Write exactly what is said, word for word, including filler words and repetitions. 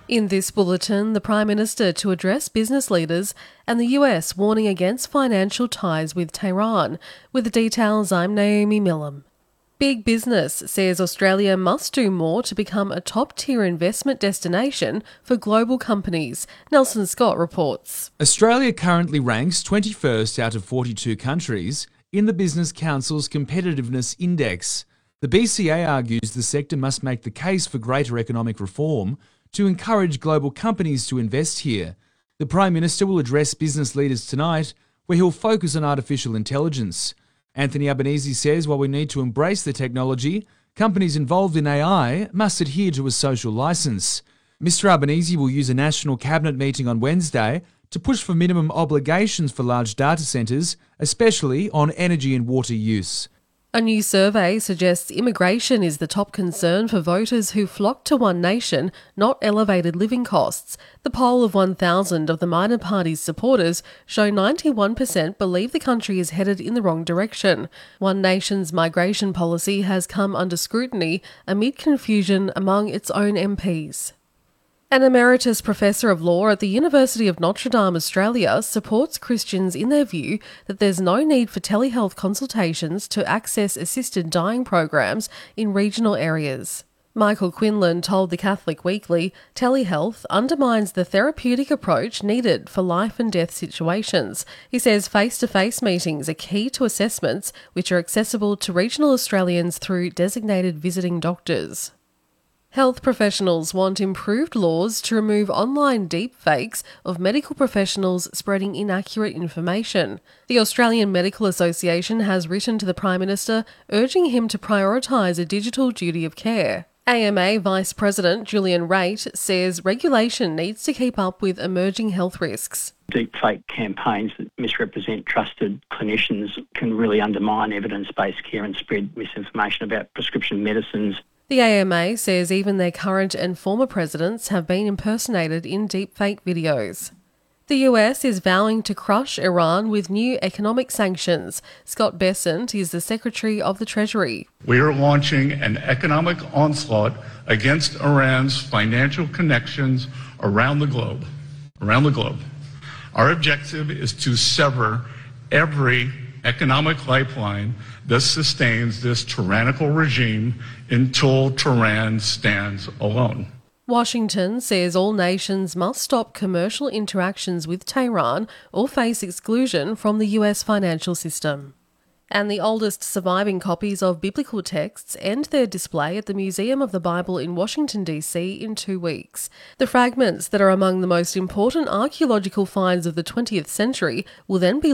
In this bulletin, the Prime Minister to address business leaders and the U S warning against financial ties with Tehran. With the details, I'm Naomi Millam. Big Business says Australia must do more to become a top-tier investment destination for global companies. Nelson Scott reports. Australia currently ranks twenty-first out of forty-two countries in the Business Council's Competitiveness Index. The B C A argues the sector must make the case for greater economic reform to encourage global companies to invest here. The Prime Minister will address business leaders tonight, where he'll focus on artificial intelligence. Anthony Albanese says while we need to embrace the technology, companies involved in A I must adhere to a social licence. Mister Albanese will use a National Cabinet meeting on Wednesday to push for minimum obligations for large data centres, especially on energy and water use. A new survey suggests immigration is the top concern for voters who flock to One Nation, not elevated living costs. The poll of one thousand of the minor party's supporters show ninety-one percent believe the country is headed in the wrong direction. One Nation's migration policy has come under scrutiny amid confusion among its own M Ps. An emeritus professor of law at the University of Notre Dame, Australia, supports Christians in their view that there's no need for telehealth consultations to access assisted dying programs in regional areas. Michael Quinlan told the Catholic Weekly, telehealth undermines the therapeutic approach needed for life and death situations. He says face-to-face meetings are key to assessments which are accessible to regional Australians through designated visiting doctors. Health professionals want improved laws to remove online deepfakes of medical professionals spreading inaccurate information. The Australian Medical Association has written to the Prime Minister urging him to prioritise a digital duty of care. A M A Vice President Julian Raitt says regulation needs to keep up with emerging health risks. Deepfake campaigns that misrepresent trusted clinicians can really undermine evidence-based care and spread misinformation about prescription medicines. The A M A says even their current and former presidents have been impersonated in deepfake videos. The U S is vowing to crush Iran with new economic sanctions. Scott Bessent is the Secretary of the Treasury. We are launching an economic onslaught against Iran's financial connections around the globe. Around the globe. Our objective is to sever every economic lifeline that sustains this tyrannical regime until Tehran stands alone. Washington says all nations must stop commercial interactions with Tehran or face exclusion from the U S financial system. And the oldest surviving copies of biblical texts end their display at the Museum of the Bible in Washington, D C in two weeks. The fragments that are among the most important archaeological finds of the twentieth century will then be